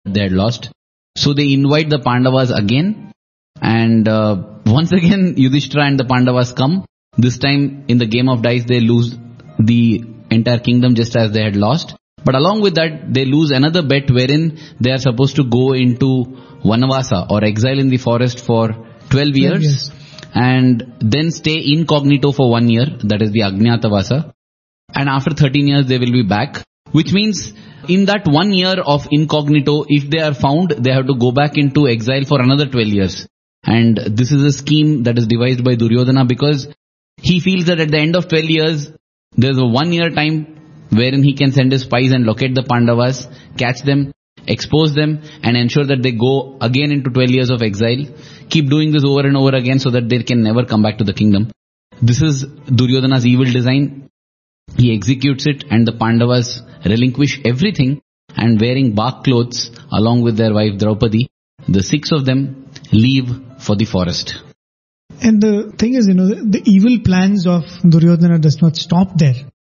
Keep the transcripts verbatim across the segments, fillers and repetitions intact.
they had lost. So they invite the Pandavas again, and uh, once again Yudhishthira and the Pandavas come. This time in the game of dice they lose the entire kingdom just as they had lost. But along with that they lose another bet wherein they are supposed to go into Vanavasa or exile in the forest for twelve years, yes. and then stay incognito for one year, that is the Ajnatavasa. And after thirteen years they will be back, which means in that one year of incognito, if they are found, they have to go back into exile for another twelve years. And this is a scheme that is devised by Duryodhana because he feels that at the end of twelve years, there is a one year time wherein he can send his spies and locate the Pandavas, catch them, expose them, and ensure that they go again into twelve years of exile. Keep doing this over and over again so that they can never come back to the kingdom. This is Duryodhana's evil design. He executes it, and the Pandavas relinquish everything, and wearing bark clothes along with their wife Draupadi, the six of them leave for the forest. And the thing is, you know, the, the evil plans of Duryodhana does not stop there.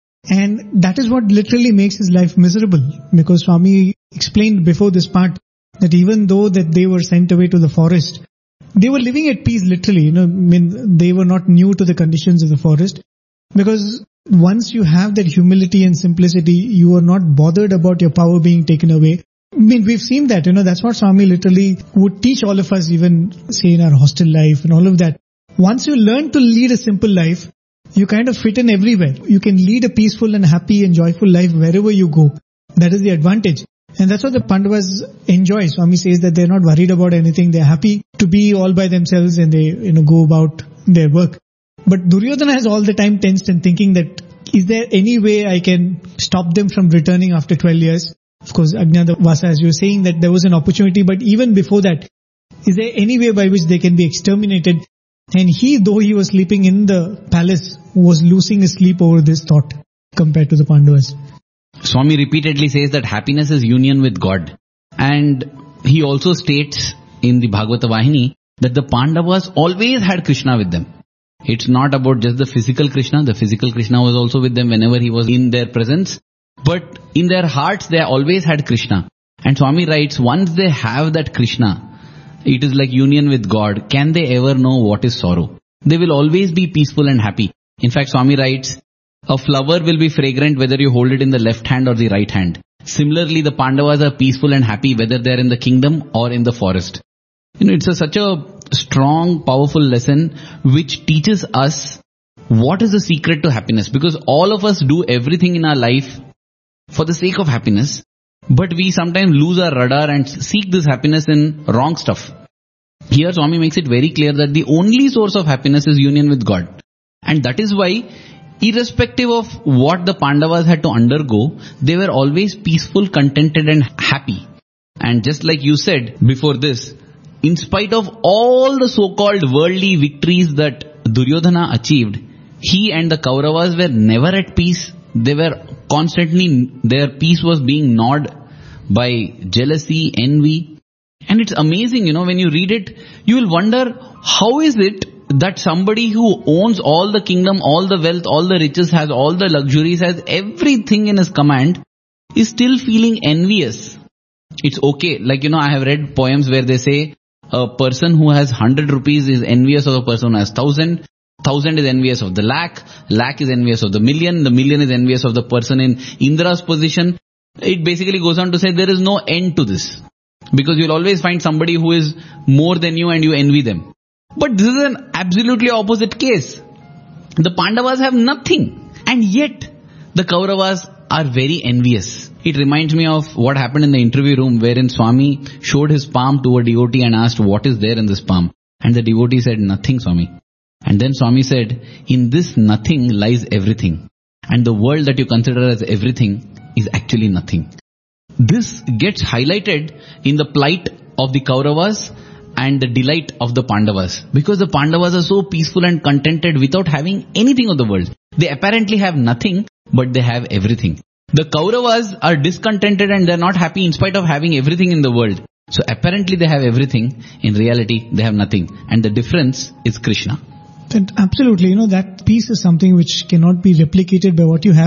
And that is what literally makes his life miserable. Because Swami explained before this part that even though that they were sent away to the forest, they were living at peace literally. You know, I mean, they were not new to the conditions of the forest. Because once you have that humility and simplicity, you are not bothered about your power being taken away. I mean, we've seen that, you know, that's what Swami literally would teach all of us, even say in our hostel life and all of that. Once you learn to lead a simple life, you kind of fit in everywhere. You can lead a peaceful and happy and joyful life wherever you go. That is the advantage. And that's what the Pandavas enjoy. Swami says that they're not worried about anything. They're happy to be all by themselves and they, you know, go about their work. But Duryodhana has all the time tensed and thinking that, is there any way I can stop them from returning after twelve years? Of course, Ajnatavasa, as you were saying, that there was an opportunity, but even before that, is there any way by which they can be exterminated? And he, though he was sleeping in the palace, was losing his sleep over this thought compared to the Pandavas. Swami repeatedly says that happiness is union with God. And he also states in the Bhagavata Vahini that the Pandavas always had Krishna with them. It's not about just the physical Krishna. The physical Krishna was also with them whenever he was in their presence. But in their hearts, they always had Krishna. And Swami writes, once they have that Krishna, it is like union with God. Can they ever know what is sorrow? They will always be peaceful and happy. In fact, Swami writes, a flower will be fragrant whether you hold it in the left hand or the right hand. Similarly, the Pandavas are peaceful and happy whether they are in the kingdom or in the forest. You know, it's a, such a strong, powerful lesson which teaches us what is the secret to happiness. Because all of us do everything in our life for the sake of happiness, but we sometimes lose our radar and seek this happiness in wrong stuff. Here Swami makes it very clear that the only source of happiness is union with God. And that is why, irrespective of what the Pandavas had to undergo, they were always peaceful, contented and happy. And just like you said before this, in spite of all the so-called worldly victories that Duryodhana achieved, he and the Kauravas were never at peace. They were constantly, their peace was being gnawed by jealousy, envy. And it's amazing, you know, when you read it, you will wonder, how is it that somebody who owns all the kingdom, all the wealth, all the riches, has all the luxuries, has everything in his command, is still feeling envious? It's okay. Like, you know, I have read poems where they say, a person who has hundred rupees is envious of a person who has thousand. Thousand is envious of the lakh, lakh is envious of the million, the million is envious of the person in Indra's position. It basically goes on to say there is no end to this. Because you'll always find somebody who is more than you and you envy them. But this is an absolutely opposite case. The Pandavas have nothing. And yet, the Kauravas are very envious. It reminds me of what happened in the interview room wherein Swami showed his palm to a devotee and asked, what is there in this palm? And the devotee said, nothing, Swami. And then Swami said, in this nothing lies everything. And the world that you consider as everything is actually nothing. This gets highlighted in the plight of the Kauravas and the delight of the Pandavas. Because the Pandavas are so peaceful and contented without having anything of the world. They apparently have nothing, but they have everything. The Kauravas are discontented and they're not happy in spite of having everything in the world. So apparently they have everything. In reality, they have nothing. And the difference is Krishna. And absolutely, you know, that peace is something which cannot be replicated by what you have.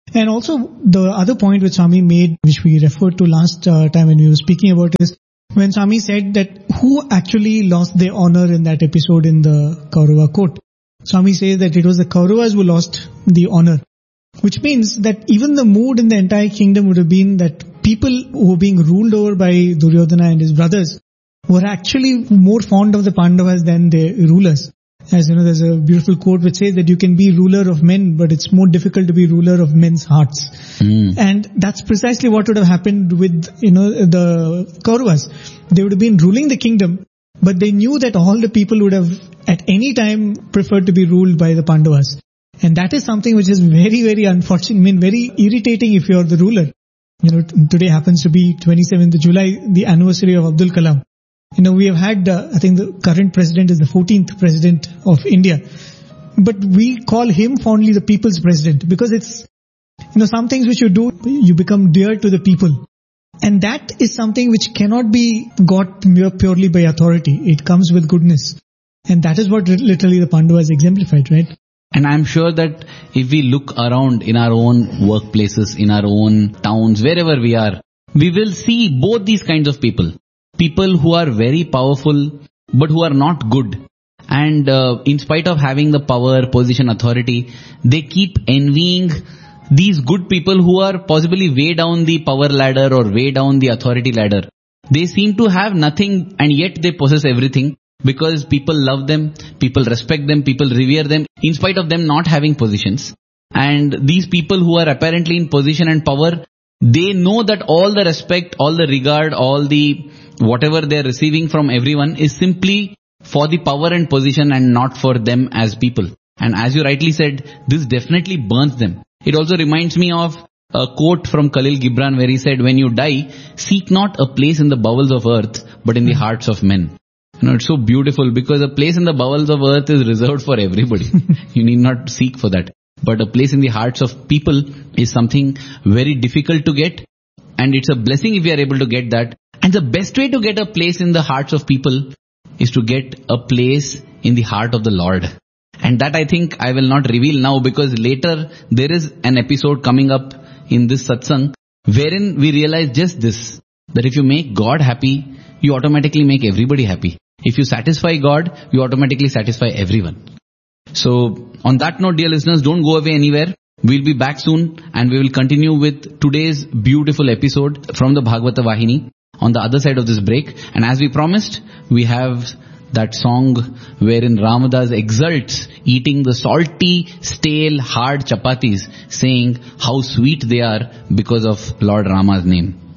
And also the other point which Swami made, which we referred to last uh, time when we were speaking about, is when Swami said that who actually lost their honor in that episode in the Kaurava court. Swami says that it was the Kauravas who lost the honor, which means that even the mood in the entire kingdom would have been that people who were being ruled over by Duryodhana and his brothers were actually more fond of the Pandavas than their rulers. As you know, there's a beautiful quote which says that you can be ruler of men, but it's more difficult to be ruler of men's hearts. Mm. And that's precisely what would have happened with, you know, the Kauravas. They would have been ruling the kingdom, but they knew that all the people would have at any time preferred to be ruled by the Pandavas. And that is something which is very, very unfortunate, I mean, very irritating if you're the ruler. You know, today happens to be twenty-seventh of July, the anniversary of Abdul Kalam. You know, we have had, uh, I think the current president is the fourteenth president of India. But we call him fondly the people's president because it's, you know, some things which you do, you become dear to the people. And that is something which cannot be got purely by authority. It comes with goodness. And that is what literally the Pandavas exemplified, right? And I'm sure that if we look around in our own workplaces, in our own towns, wherever we are, we will see both these kinds of people. People who are very powerful, but who are not good. And uh, in spite of having the power, position, authority, they keep envying these good people who are possibly way down the power ladder or way down the authority ladder. They seem to have nothing and yet they possess everything because people love them, people respect them, people revere them in spite of them not having positions. And these people who are apparently in position and power, they know that all the respect, all the regard, all the whatever they are receiving from everyone is simply for the power and position and not for them as people. And as you rightly said, this definitely burns them. It also reminds me of a quote from Khalil Gibran where he said, when you die, seek not a place in the bowels of earth, but in the hearts of men. You know, it's so beautiful because a place in the bowels of earth is reserved for everybody. You need not seek for that. But a place in the hearts of people is something very difficult to get. And it's a blessing if we are able to get that. And the best way to get a place in the hearts of people is to get a place in the heart of the Lord. And that I think I will not reveal now because later there is an episode coming up in this satsang wherein we realize just this, that if you make God happy, you automatically make everybody happy. If you satisfy God, you automatically satisfy everyone. So on that note, dear listeners, don't go away anywhere. We'll be back soon and we will continue with today's beautiful episode from the Bhagavata Vahini on the other side of this break. And as we promised, we have that song wherein Ramadas exults eating the salty, stale, hard chapatis, saying how sweet they are because of Lord Rama's name.